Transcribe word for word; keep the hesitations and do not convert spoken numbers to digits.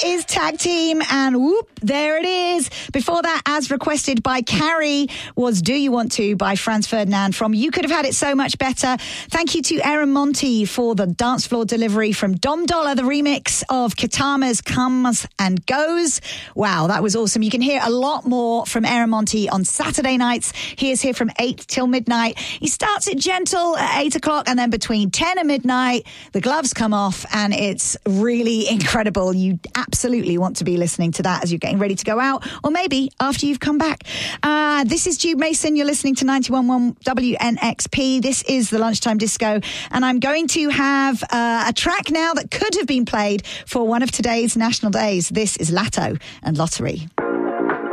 is Tag Team, and whoop, there it is. Before that, as requested by Carrie, was Do You Want To by Franz Ferdinand from You Could Have Had It So Much Better. Thank you to Aaron Monty for the dance floor delivery from Dom Dollar, the remix of Kitama's Comes and Goes. Wow, that was awesome. You can hear a lot more from Aaron Monty on Saturday nights. He is here from eight till midnight. He starts it gentle at eight o'clock, and then between ten and midnight, the gloves come off, and it's really incredible. You absolutely want to be listening to that as you're getting ready to go out, or maybe after you've come back. Uh, this is Jude Mason. You're listening to ninety-one point one W N X P. This is the Lunchtime Disco, and I'm going to have uh, a track now that could have been played for one of today's national days. This is Latto and Lottery.